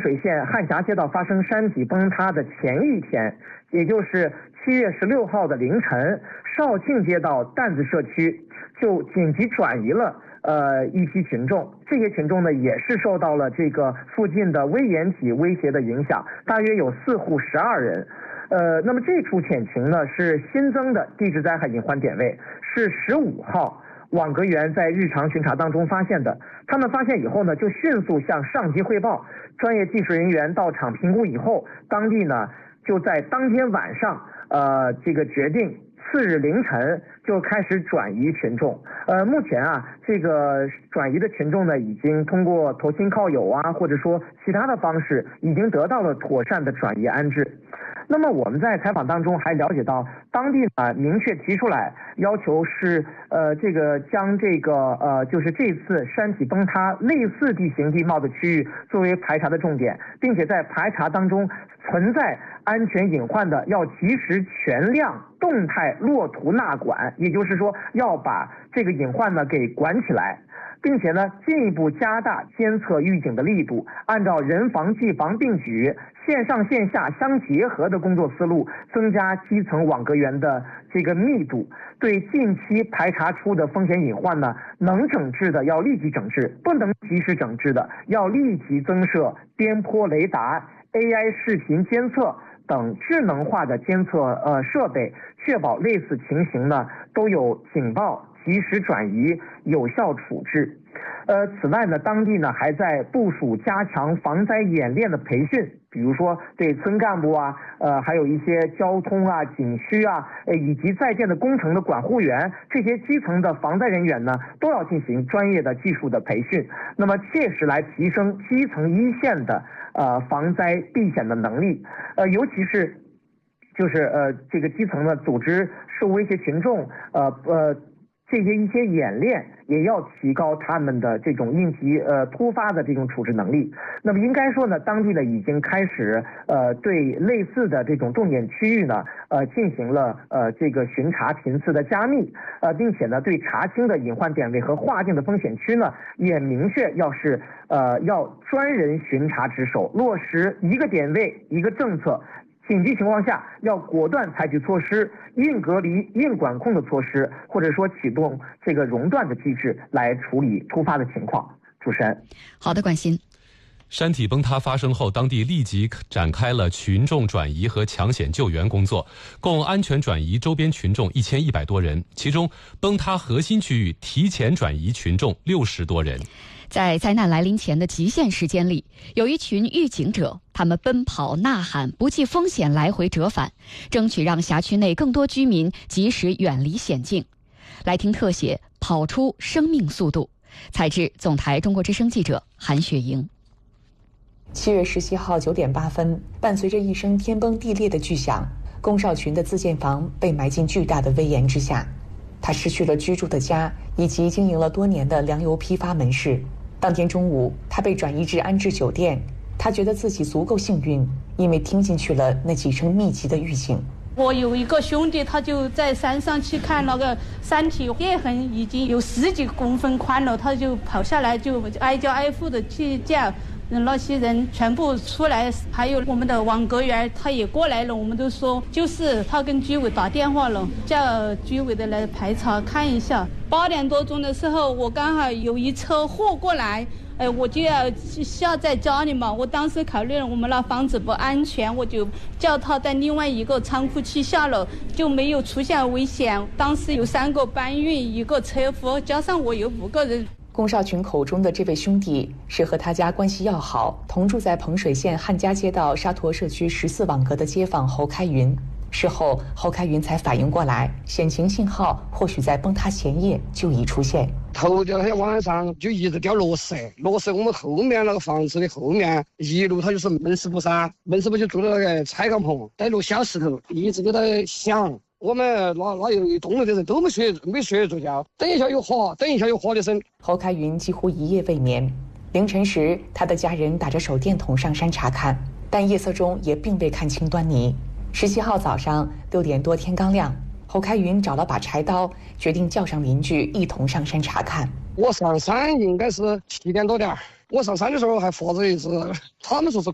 水县汉峡街道发生山体崩塌的前一天，也就是7月16号的凌晨，绍庆街道担子社区就紧急转移了一批群众。这些群众呢也是受到了这个附近的危盐体威胁的影响，大约有4户12人。那么这处险情呢是新增的地质灾害隐患点位，是15号网格员在日常巡查当中发现的。他们发现以后呢，就迅速向上级汇报，专业技术人员到场评估以后，当地呢就在当天晚上，这个决定次日凌晨就开始转移群众。目前啊，这个转移的群众呢，已经通过投亲靠友啊，或者说其他的方式，已经得到了妥善的转移安置。那么我们在采访当中还了解到，当地呢明确提出来要求是这个将这个就是这次山体崩塌类似地形地貌的区域作为排查的重点，并且在排查当中存在安全隐患的，要及时全量动态落图纳管，也就是说要把这个隐患呢给管起来。并且呢，进一步加大监测预警的力度，按照人防技防并举、线上线下相结合的工作思路，增加基层网格员的这个密度。对近期排查出的风险隐患呢，能整治的要立即整治，不能及时整治的要立即增设颠簸雷达、AI 视频监测等智能化的监测设备，确保类似情形呢都有警报、及时转移、有效处置。此外呢，当地呢还在部署加强防灾演练的培训，比如说对村干部啊，还有一些交通啊、景区啊，以及在建的工程的管护员，这些基层的防灾人员呢，都要进行专业的技术的培训，那么切实来提升基层一线的防灾避险的能力，尤其是就是这个基层的组织受威胁群众，这些一些演练也要提高他们的这种应急突发的这种处置能力。那么应该说呢，当地呢已经开始对类似的这种重点区域呢进行了这个巡查频次的加密，并且呢对查清的隐患点位和划定的风险区呢也明确要专人巡查值守，落实一个点位一个政策。紧急情况下要果断采取措施，硬隔离、硬管控的措施，或者说启动这个熔断的机制来处理突发的情况。主持人， 好的，关心。 山体崩塌发生后，当地立即展开了群众转移和抢险救援工作，共安全转移周边群众1100多人，其中崩塌核心区域提前转移群众60多人。 在灾难来临前的极限时间里，有一群预警者，他们奔跑呐喊，不计风险来回折返，争取让辖区内更多居民及时远离险境。来听特写《跑出生命速度》，采自总台中国之声记者韩雪莹。 7月17号9点8分，伴随着一声天崩地裂的巨响，龚少群的自建房被埋进巨大的危岩之下。他失去了居住的家以及经营了多年的粮油批发门市。当天中午，他被转移至安置酒店。他觉得自己足够幸运，因为听进去了那几声密集的预警。 我有一个兄弟，他就在山上去看那个山体裂痕已经有10几公分宽了，他就跑下来就挨家挨户的去叫那些人全部出来，还有我们的网格员他也过来了，我们都说就是他跟居委打电话了，叫居委的来排查看一下。8点多钟的时候，我刚好有一车货过来，我就要下在家里嘛。我当时考虑了我们那房子不安全，我就叫他在另外一个仓库去下了，就没有出现危险。当时有3个搬运，1个车夫，加上我有5个人。 龚少群口中的这位兄弟是和他家关系要好，同住在彭水县汉家街道沙陀社区14网格的街坊侯开云。事后侯开云才反应过来，险情信号或许在崩塌前夜就已出现。 头天晚上就一直掉落石我们后面那个房子的后面一路，它就是门市部噻，门市部就住了那个拆钢棚，带落小石头，一直都在响。我们那有一栋楼的人都没睡着觉，等一下又滑的声。 侯开云几乎一夜未眠。凌晨时，他的家人打着手电筒上山查看，但夜色中也并未看清端倪。17号早上6点多，天刚亮，侯开云找了把柴刀，决定叫上邻居一同上山查看。 我上山应该是7点多点，我上山的时候还发着一只，他们说是